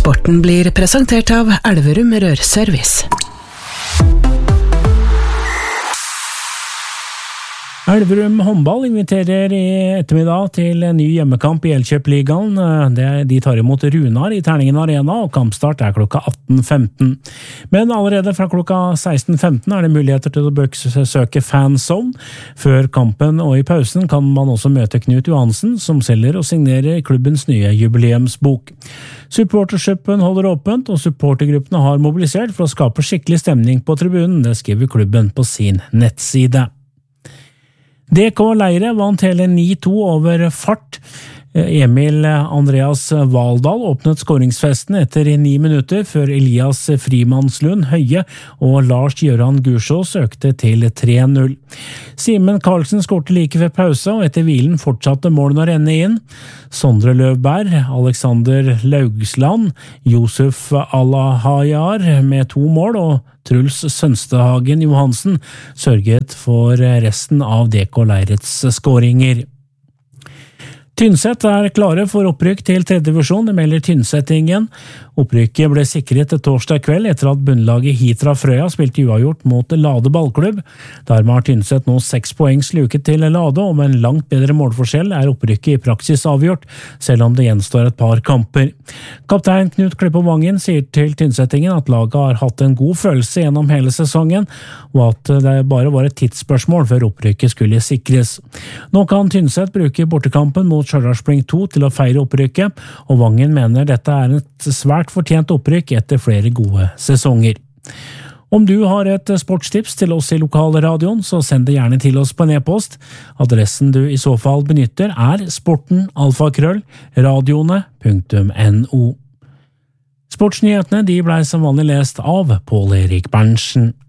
Sporten blir presentert av Elverum Rørservice. Elverum håndball inviterer i ettermiddag til en ny hjemmekamp i Elkjøp-ligaen. De tar imot Runar i Terningen Arena, og kampstart klokka 18.15. Men allerede fra klokka 16.15 det muligheter til å besøke Fanzone. Før kampen og i pausen kan man også møte Knut Johansen, som selger og signerer klubbens nye jubileumsbok. Supportershipen holder åpent, og supportergruppene har mobilisert for å skape skikkelig stemning på tribunen. Det skriver klubben på sin nettside. DK Leire vant hele 9-2 over Fart. Emil Andreas Valdal åpnet skåringsfesten etter 9 minutter før Elias Frimannslund Høie og Lars Gjøran Gursås økte til 3-0. Simen Karlsen skårte like ved pause, og etter hvilen fortsatte målene å renne inn. Sondre Løvberg, Alexander Laugsland, Josef Alahajar med 2 mål og Truls Sønstehagen Johansen sørget for resten av DK Leirets skåringer. Tynset klare for opprykk til 3. divisjon, det melder Tynsetingen. Opprykket ble sikret torsdag kveld etter at bunnlaget Hitra Frøya spilte uavgjort mot Lade ballklubb. Dermed har Tynset nå 6 poeng sluket til Lade, og med en langt bedre målforskjell opprykket i praksis avgjort, selv om det gjenstår et par kamper. Kaptein Knut Klippe Vangen sier til Tynsetingen at laget har hatt en god følelse gjennom hele sesongen, og at det bare var et tidsspørsmål før opprykket skulle sikres. Nå kan Tynset bruke bortekampen mot Stjørdalsblink 2 til å feire opprykket, og Vangen mener dette et svært fortjent opprykk etter flere gode sesonger. Om du har et sportstips til oss i lokalradioen, så send det gjerne til oss på en e-post. Adressen du i så fall benytter sporten@radioene.no. Sportsnyhetene ble som vanlig lest av Pål Erik Berntsen.